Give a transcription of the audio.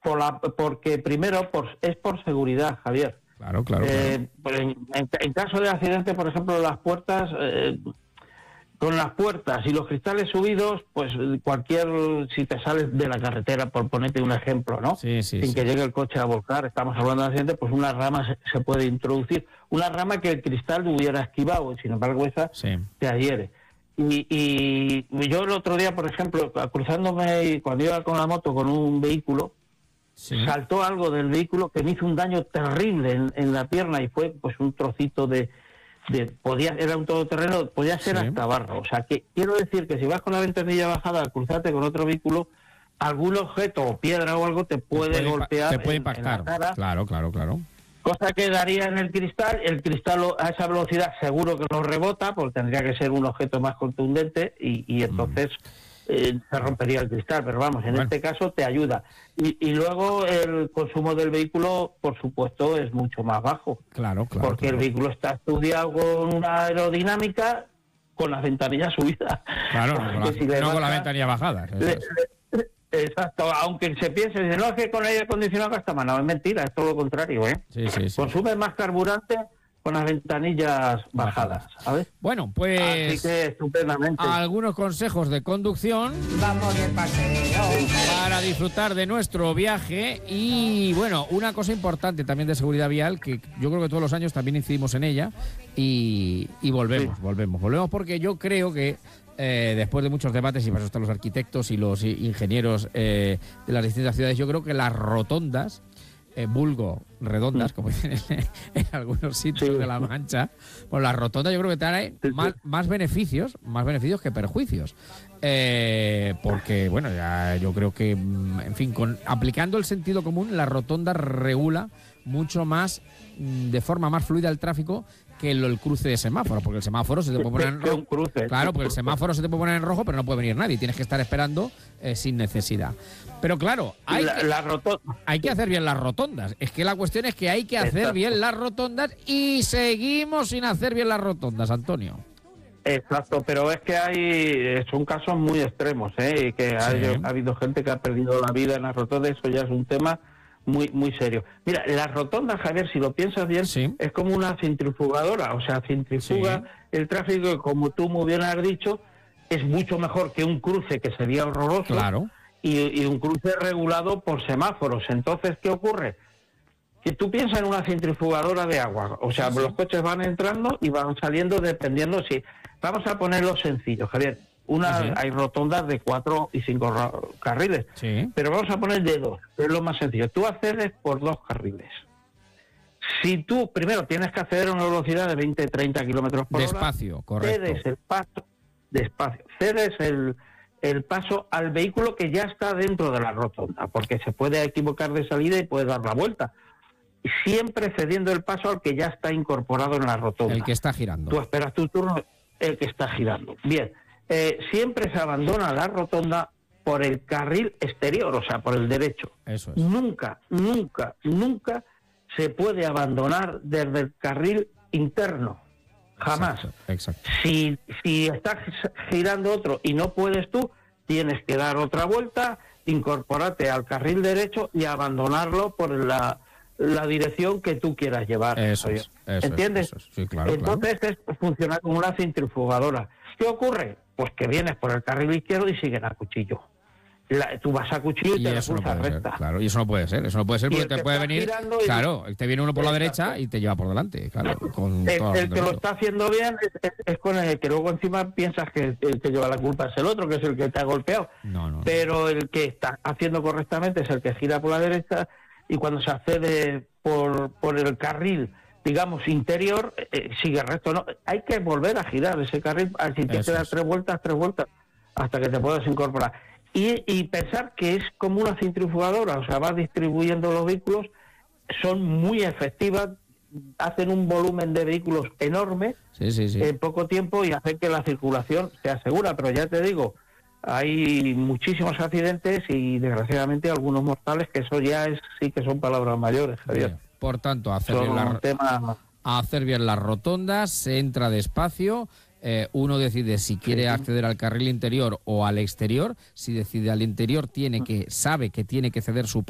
porque primero es por seguridad, Javier. Claro. Pues en caso de accidente, por ejemplo, las puertas, con las puertas y los cristales subidos, pues si te sales de la carretera, por ponerte un ejemplo, ¿no? Sí. Sin que llegue el coche a volcar, estamos hablando de accidente, pues una rama se puede introducir, una rama que el cristal hubiera esquivado, y sin embargo esa te adhiere. Y yo el otro día, por ejemplo, cruzándome, cuando iba con la moto con un vehículo, saltó algo del vehículo que me hizo un daño terrible en la pierna, y fue pues un trocito era un todoterreno, podía ser hasta barro. O sea, que quiero decir que si vas con la ventanilla bajada a cruzarte con otro vehículo, algún objeto o piedra o algo te puede golpear, te puede impactar en la cara. Claro. Cosa que daría en el cristal a esa velocidad seguro que no rebota, porque tendría que ser un objeto más contundente, y entonces se rompería el cristal, pero vamos, en este caso te ayuda. Y luego el consumo del vehículo, por supuesto, es mucho más bajo. Claro. Porque el vehículo está estudiado con una aerodinámica, con las ventanillas subidas. Claro, no con las ventanillas bajadas. Exacto, aunque se piense, no, es que con aire acondicionado gasta más. No, es mentira, es todo lo contrario, ¿eh? Sí. Consume más carburante con las ventanillas bajadas, ¿sabes? Bueno, pues así que estupendamente. Algunos consejos de conducción. Vamos de paseo para disfrutar de nuestro viaje. Y bueno, una cosa importante también de seguridad vial, que yo creo que todos los años también incidimos en ella, y volvemos porque yo creo que después de muchos debates, y para eso están los arquitectos y los ingenieros de las distintas ciudades, yo creo que las rotondas, vulgo redondas, como dicen en algunos sitios de La Mancha, pues las rotondas yo creo que traen más beneficios que perjuicios. Porque, bueno, ya yo creo que, en fin, aplicando el sentido común, la rotonda regula mucho más, de forma más fluida el tráfico que el cruce de semáforos, porque el semáforo se te puede poner en rojo. Claro, porque el semáforo se te puede poner en rojo, pero no puede venir nadie, tienes que estar esperando sin necesidad. Pero claro, hay que hacer bien las rotondas. Es que la cuestión es que hay que hacer bien las rotondas, y seguimos sin hacer bien las rotondas, Antonio. Exacto, pero es que son casos muy extremos, y que ha habido gente que ha perdido la vida en las rotondas. Eso ya es un tema muy serio. Mira, las rotondas, Javier, si lo piensas bien, es como una centrifugadora, o sea, centrifuga el tráfico, y como tú muy bien has dicho, es mucho mejor que un cruce, que sería horroroso, claro, y un cruce regulado por semáforos. Entonces, ¿qué ocurre? Que tú piensas en una centrifugadora de agua, o sea, los coches van entrando y van saliendo dependiendo si... Vamos a ponerlo sencillo, Javier. Hay rotondas de 4 y 5 carriles, pero vamos a poner de 2, que es lo más sencillo. Tú accedes por 2 carriles. Si tú primero tienes que acceder a una velocidad de 20-30 kilómetros por hora, despacio, correcto, cedes el paso, despacio, cedes el paso al vehículo que ya está dentro de la rotonda, porque se puede equivocar de salida y puede dar la vuelta. Siempre cediendo el paso al que ya está incorporado en la rotonda. El que está girando. Tú esperas tu turno, el que está girando. Bien. Siempre se abandona la rotonda por el carril exterior, o sea, por el derecho. Eso es. Nunca se puede abandonar desde el carril interno. Jamás. Exacto. Si estás girando otro y no puedes tú, tienes que dar otra vuelta, incorporarte al carril derecho y abandonarlo por la dirección que tú quieras llevar. ¿Entiendes? Sí, claro. Entonces funciona como una centrifugadora. ¿Qué ocurre? Pues que vienes por el carril izquierdo y siguen a cuchillo. Tú vas a cuchillo y te repulsas recta. Claro, y eso no puede ser porque te puede venir... Claro, te viene uno por la derecha y te lleva por delante, claro. El que lo está haciendo bien es con el que luego encima piensas que el que lleva la culpa es el otro, que es el que te ha golpeado. No. Pero el que está haciendo correctamente es el que gira por la derecha, y cuando se accede por el carril, digamos, interior, sigue recto. No, hay que volver a girar ese carril, así que te da 3 vueltas, hasta que te puedas incorporar. Y pensar que es como una centrifugadora, o sea, vas distribuyendo los vehículos, son muy efectivas, hacen un volumen de vehículos enorme en poco tiempo, y hacen que la circulación se asegura. Pero ya te digo, hay muchísimos accidentes y desgraciadamente algunos mortales, que eso ya sí que son palabras mayores, Javier. Bien. Por tanto, hacer bien las rotondas, se entra despacio, uno decide si quiere acceder al carril interior o al exterior. Si decide al interior, sabe que tiene que ceder su